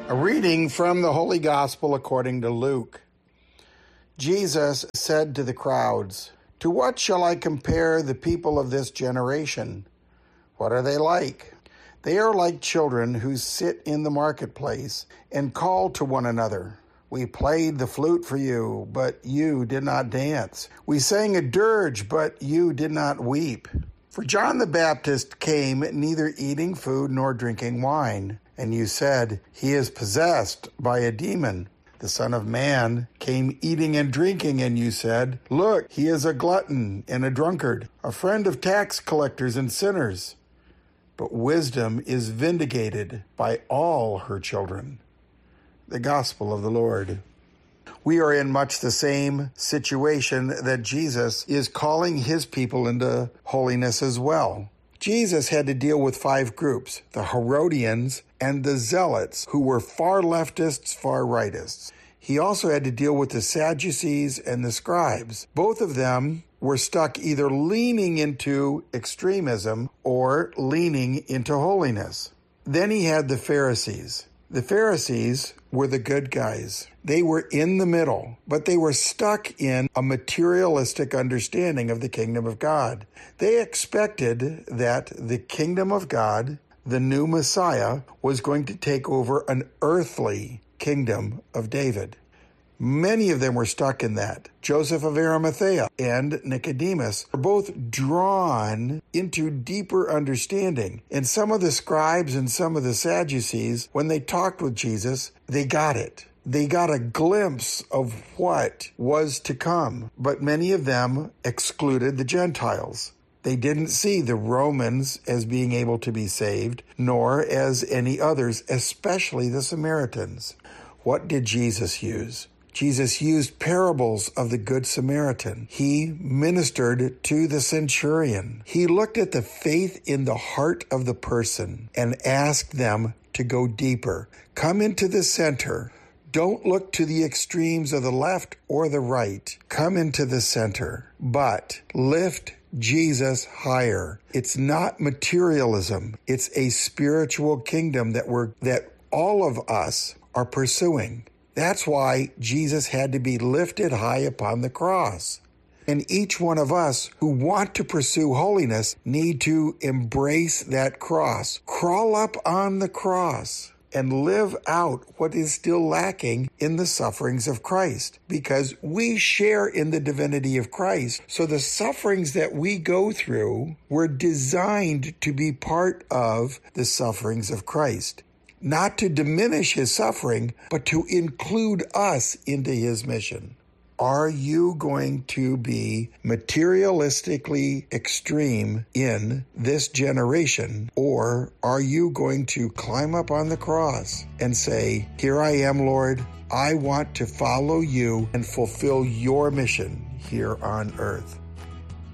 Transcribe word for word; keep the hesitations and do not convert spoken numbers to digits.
A reading from the Holy Gospel according to Luke. Jesus said to the crowds, "To what shall I compare the people of this generation? What are they like? They are like children who sit in the marketplace and call to one another. We played the flute for you, but you did not dance. We sang a dirge, but you did not weep. For John the Baptist came neither eating food nor drinking wine, and you said, 'He is possessed by a demon.' The Son of Man came eating and drinking, and you said, 'Look, he is a glutton and a drunkard, a friend of tax collectors and sinners.' But wisdom is vindicated by all her children." The Gospel of the Lord. We are in much the same situation that Jesus is calling his people into holiness as well. Jesus had to deal with five groups, the Herodians and the Zealots, who were far leftists, far rightists. He also had to deal with the Sadducees and the scribes. Both of them were stuck either leaning into extremism or leaning into holiness. Then he had the Pharisees. The Pharisees were the good guys. They were in the middle, but they were stuck in a materialistic understanding of the kingdom of God. They expected that the kingdom of God, the new Messiah, was going to take over an earthly kingdom of David. Many of them were stuck in that. Joseph of Arimathea and Nicodemus were both drawn into deeper understanding. And some of the scribes and some of the Sadducees, when they talked with Jesus, they got it. They got a glimpse of what was to come. But many of them excluded the Gentiles. They didn't see the Romans as being able to be saved, nor as any others, especially the Samaritans. What did Jesus use? Jesus used parables of the Good Samaritan. He ministered to the centurion. He looked at the faith in the heart of the person and asked them to go deeper. Come into the center. Don't look to the extremes of the left or the right. Come into the center, but lift Jesus higher. It's not materialism. It's a spiritual kingdom that we're, that all of us are pursuing. That's why Jesus had to be lifted high upon the cross. And each one of us who want to pursue holiness need to embrace that cross. Crawl up on the cross and live out what is still lacking in the sufferings of Christ, because we share in the divinity of Christ. So the sufferings that we go through were designed to be part of the sufferings of Christ. Not to diminish his suffering, but to include us into his mission. Are you going to be materialistically extreme in this generation, or are you going to climb up on the cross and say, "Here I am, Lord, I want to follow you and fulfill your mission here on earth"?